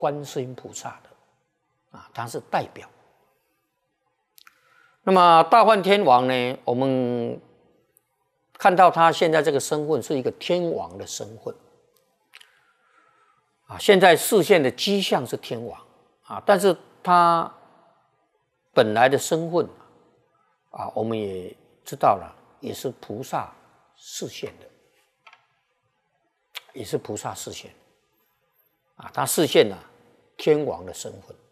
观世音菩萨的它是代表。那么大梵天王呢，我们看到他现在这个身份是一个天王的身份现在示现的迹象是天王但是他本来的身份我们也知道了，也是菩萨示现的，也是菩萨示现他示现了天王的身份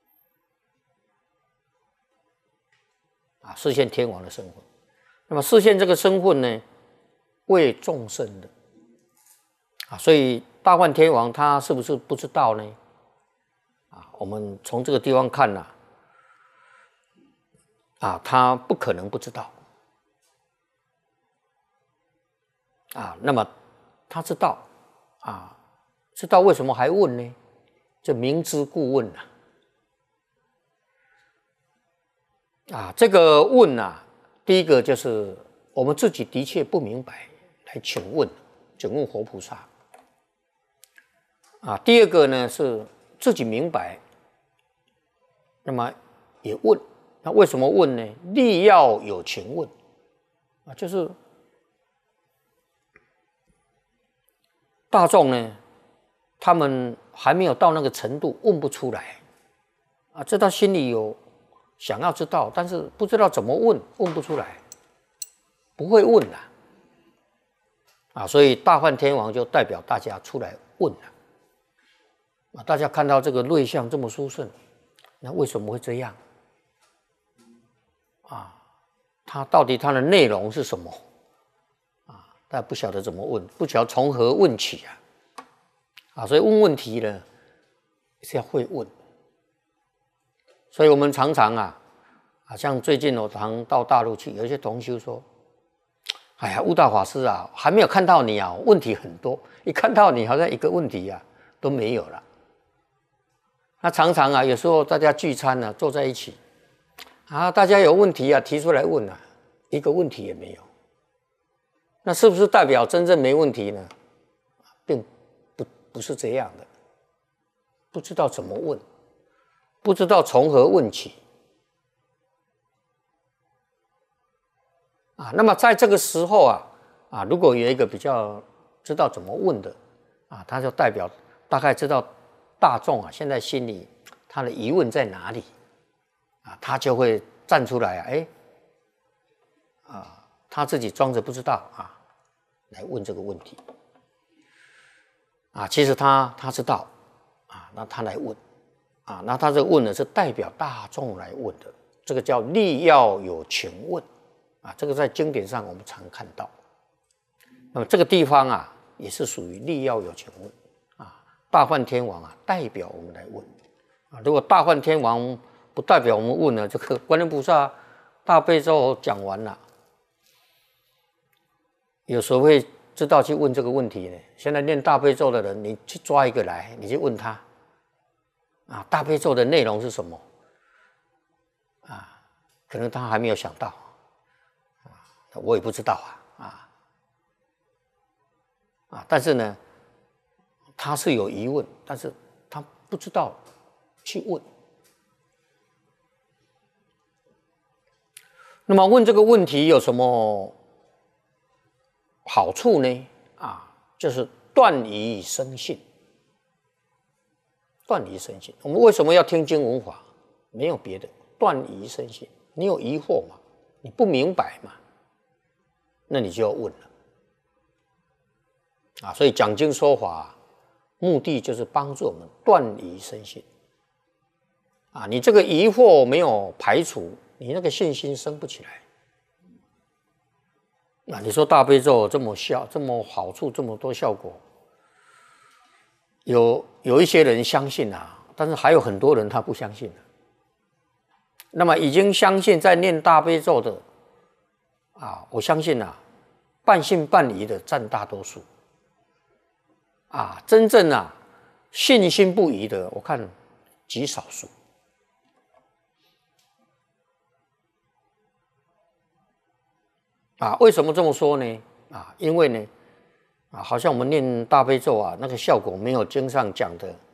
示现天王的身份。那么示现这个身份呢，为众生的所以大梵天王他是不是不知道呢？我们从这个地方看他不可能不知道那么他知道知道为什么还问呢？这明知故问这个问第一个就是我们自己的确不明白，来请问佛菩萨第二个呢是自己明白，那么也问。那为什么问呢？力要有情问就是大众呢，他们还没有到那个程度，问不出来知道心里有想要知道，但是不知道怎么问，问不出来，不会问所以大梵天王就代表大家出来问大家看到这个瑞相这么殊胜，那为什么会这样它到底它的内容是什么大家不晓得怎么问，不晓得从何问起所以问问题呢是要会问。所以我们常常像最近我常到大陆去，有一些同修说：“哎呀，悟道法师还没有看到你问题很多，一看到你好像一个问题都没有了。”那常常有时候大家聚餐坐在一起大家有问题提出来问一个问题也没有。那是不是代表真正没问题呢？并不是这样的，不知道怎么问，不知道从何问起那么在这个时候如果有一个比较知道怎么问的他就代表大概知道大众现在心里他的疑问在哪里他就会站出来他自己装着不知道来问这个问题其实他知道那他来问那他这个问呢是代表大众来问的，这个叫力要有情问这个在经典上我们常看到。那么这个地方也是属于力要有情问大梵天王代表我们来问如果大梵天王不代表我们问呢，这个观音菩萨大悲咒讲完了，有时候会知道去问这个问题呢。现在念大悲咒的人，你去抓一个来，你去问他大悲咒的内容是什么可能他还没有想到我也不知道但是呢他是有疑问，但是他不知道去问。那么问这个问题有什么好处呢？就是断疑生信。断疑生信，我们为什么要听经闻法？没有别的，断疑生信。你有疑惑嘛？你不明白嘛？那你就要问了所以讲经说法目的就是帮助我们断疑生信你这个疑惑没有排除，你那个信心生不起来你说大悲咒这么好处，这么多效果，有一些人相信但是还有很多人他不相信那么已经相信在念大悲咒的我相信半信半疑的占大多数真正信心不疑的，我看极少数为什么这么说呢？因为呢好像我们念大悲咒那个效果没有经上讲的